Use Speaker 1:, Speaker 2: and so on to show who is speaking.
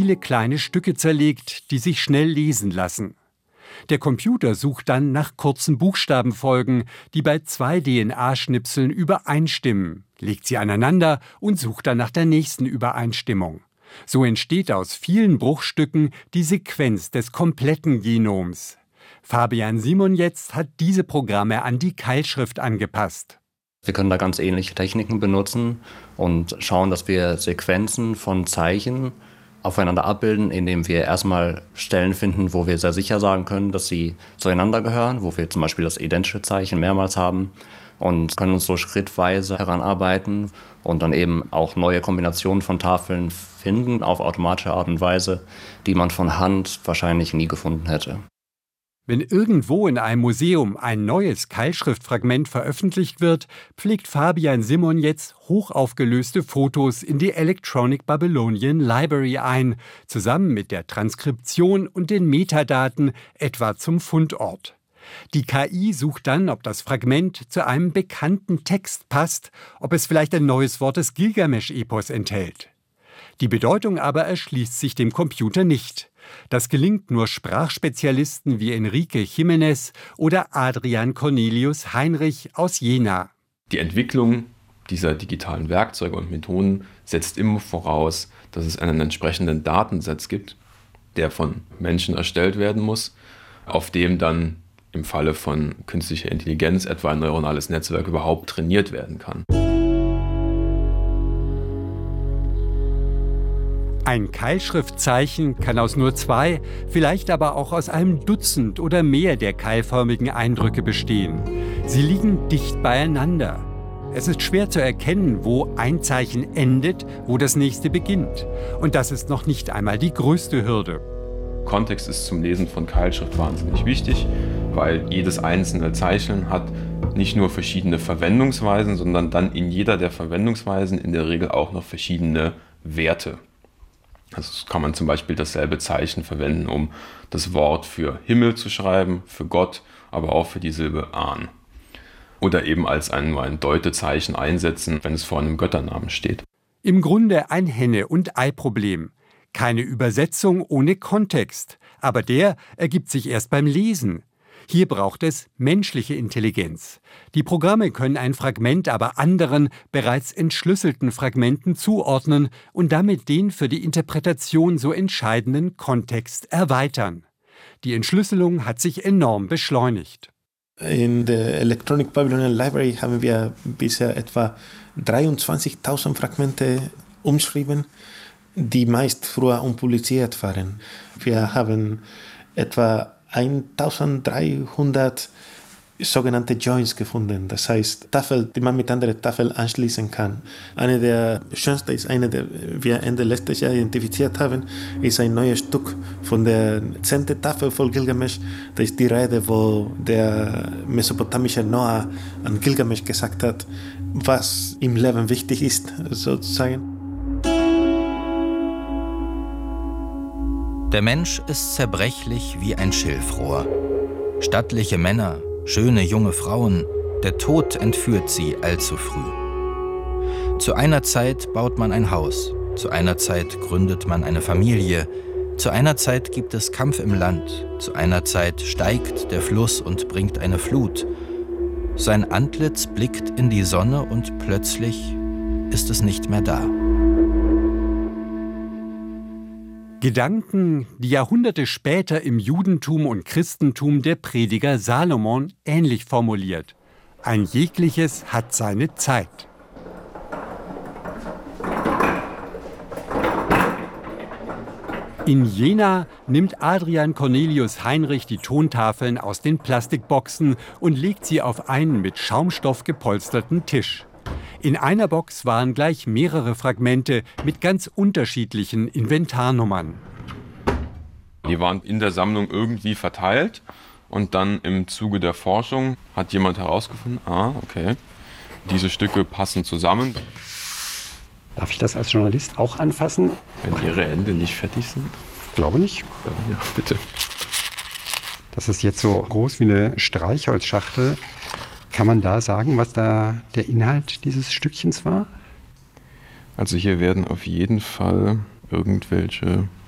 Speaker 1: viele kleine Stücke zerlegt, die sich schnell lesen lassen. Der Computer sucht dann nach kurzen Buchstabenfolgen, die bei 2 DNA-Schnipseln übereinstimmen, legt sie aneinander und sucht dann nach der nächsten Übereinstimmung. So entsteht aus vielen Bruchstücken die Sequenz des kompletten Genoms. Fabian Simon jetzt hat diese Programme an die Keilschrift angepasst.
Speaker 2: Wir können da ganz ähnliche Techniken benutzen und schauen, dass wir Sequenzen von Zeichen aufeinander abbilden, indem wir erstmal Stellen finden, wo wir sehr sicher sagen können, dass sie zueinander gehören, wo wir zum Beispiel das identische Zeichen mehrmals haben und können uns so schrittweise heranarbeiten und dann eben auch neue Kombinationen von Tafeln finden auf automatische Art und Weise, die man von Hand wahrscheinlich nie gefunden hätte.
Speaker 1: Wenn irgendwo in einem Museum ein neues Keilschriftfragment veröffentlicht wird, pflegt Fabian Simon jetzt hochaufgelöste Fotos in die Electronic Babylonian Library ein, zusammen mit der Transkription und den Metadaten etwa zum Fundort. Die KI sucht dann, ob das Fragment zu einem bekannten Text passt, ob es vielleicht ein neues Wort des Gilgamesch-Epos enthält. Die Bedeutung aber erschließt sich dem Computer nicht. Das gelingt nur Sprachspezialisten wie Enrique Jiménez oder Adrian Cornelius Heinrich aus Jena.
Speaker 3: Die Entwicklung dieser digitalen Werkzeuge und Methoden setzt immer voraus, dass es einen entsprechenden Datensatz gibt, der von Menschen erstellt werden muss, auf dem dann im Falle von künstlicher Intelligenz etwa ein neuronales Netzwerk überhaupt trainiert werden kann.
Speaker 1: Ein Keilschriftzeichen kann aus nur 2, vielleicht aber auch aus einem Dutzend oder mehr der keilförmigen Eindrücke bestehen. Sie liegen dicht beieinander. Es ist schwer zu erkennen, wo ein Zeichen endet, wo das nächste beginnt. Und das ist noch nicht einmal die größte Hürde.
Speaker 3: Kontext ist zum Lesen von Keilschrift wahnsinnig wichtig, weil jedes einzelne Zeichen hat nicht nur verschiedene Verwendungsweisen, sondern dann in jeder der Verwendungsweisen in der Regel auch noch verschiedene Werte. Also kann man zum Beispiel dasselbe Zeichen verwenden, um das Wort für Himmel zu schreiben, für Gott, aber auch für die Silbe Ahn. Oder eben als nur ein Deutezeichen einsetzen, wenn es vor einem Götternamen steht.
Speaker 1: Im Grunde ein Henne- und Ei-Problem. Keine Übersetzung ohne Kontext, aber der ergibt sich erst beim Lesen. Hier braucht es menschliche Intelligenz. Die Programme können ein Fragment aber anderen, bereits entschlüsselten Fragmenten zuordnen und damit den für die Interpretation so entscheidenden Kontext erweitern. Die Entschlüsselung hat sich enorm beschleunigt.
Speaker 4: In der Electronic Babylonian Library haben wir bisher etwa 23.000 Fragmente umschrieben, die meist früher unpubliziert waren. Wir haben etwa 1300 sogenannte Joins gefunden, das heißt Tafeln, die man mit anderen Tafeln anschließen kann. Eine der schönsten ist eine, die wir Ende letztes Jahr identifiziert haben, ist ein neues Stück von der 10. Tafel von Gilgamesch. Das ist die Rede, wo der mesopotamische Noah an Gilgamesch gesagt hat, was im Leben wichtig ist, sozusagen.
Speaker 5: Der Mensch ist zerbrechlich wie ein Schilfrohr. Stattliche Männer, schöne junge Frauen, der Tod entführt sie allzu früh. Zu einer Zeit baut man ein Haus, zu einer Zeit gründet man eine Familie, zu einer Zeit gibt es Kampf im Land, zu einer Zeit steigt der Fluss und bringt eine Flut. Sein Antlitz blickt in die Sonne und plötzlich ist es nicht mehr da.
Speaker 1: Gedanken, die Jahrhunderte später im Judentum und Christentum der Prediger Salomon ähnlich formuliert. Ein jegliches hat seine Zeit. In Jena nimmt Adrian Cornelius Heinrich die Tontafeln aus den Plastikboxen und legt sie auf einen mit Schaumstoff gepolsterten Tisch. In einer Box waren gleich mehrere Fragmente mit ganz unterschiedlichen Inventarnummern.
Speaker 3: Die waren in der Sammlung irgendwie verteilt und dann im Zuge der Forschung hat jemand herausgefunden, okay, diese Stücke passen zusammen.
Speaker 6: Darf ich das als Journalist auch anfassen?
Speaker 3: Wenn Ihre Hände nicht fertig sind?
Speaker 6: Glaube nicht.
Speaker 3: Ja, bitte.
Speaker 6: Das ist jetzt so groß wie eine Streichholzschachtel. Kann man da sagen, was da der Inhalt dieses Stückchens war?
Speaker 3: Also hier werden auf jeden Fall irgendwelche